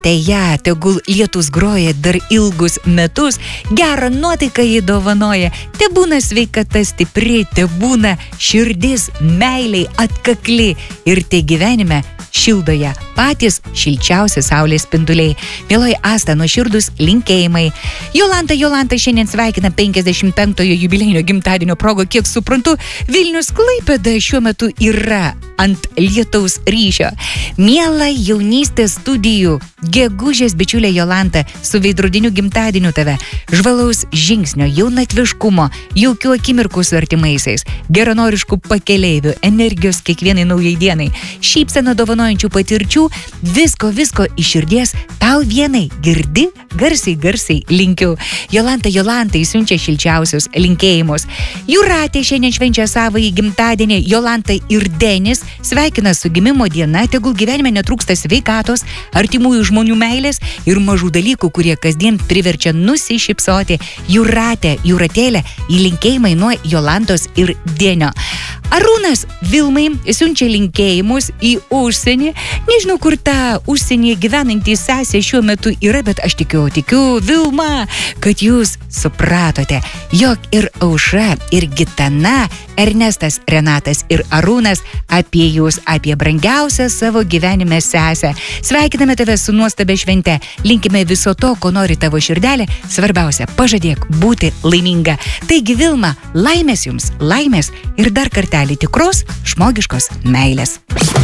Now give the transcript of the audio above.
Teja, tegul lietus groja dar ilgus metus, gerą nuotaiką jį dovanoja, te būna sveikata stipri, te būna širdis meiliai atkakli ir te gyvenime šildoje patys šilčiausi saulės spinduliai. Mieloji Asta, nuoširdus linkėjimai. Jolanta šiandien sveikina 55-ojo jubiliejinio gimtadienio progo, kiek suprantu, Vilnius Klaipėda šiuo metu yra ant lietaus ryšio. Miela jaunystės studijų, gegužės bičiulė Jolanta, su veidrodiniu gimtadieniu tave, žvalaus žingsnio, jaunatviškumo, jaukių akimirkų su artimaisiais, geranoriškų pakeleivių, energijos kiekvienai naujai dienai, šypseną dovanojančių patirčių, visko iš širdies, tau vienai, girdi, garsiai linkiu. Jolanta siunčia šilčiausius linkėjimus. Jūratė šiandien švenčia savąjį gimtadienį, Jolanta ir Denis sveikina su gimimo diena, tegul gyvenime netrūksta sveikatos, artimųjų žmonių meilės ir mažų dalykų, kurie kasdien priverčia nusišypsoti. Jūratėlė, linkėjimai nuo Jolantos ir Denio. Arūnas Vilmai siunčia linkėjimus į užsienį. Nežinau, kur ta užsienyje gyvenanti sesė šiuo metu yra, bet aš tikiu, Vilma, kad jūs supratote, jog ir Aušra, ir Gitana, Ernestas, Renatas ir Arūnas apie jūs, apie brangiausią savo gyvenime sesę. Sveikiname tave su nuostabia švente, linkime viso to, ko nori tavo širdelė, svarbiausia, pažadėk būti laiminga. Taigi, Vilma, laimės jums, laimės ir dar kartelį tikros žmogiškos meilės.